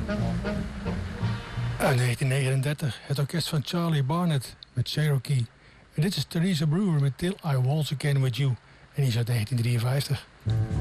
Uit 1939, het orkest van Charlie Barnet met Cherokee. En dit is Teresa Brewer met Till I Waltz Again With You. En die is uit 1953.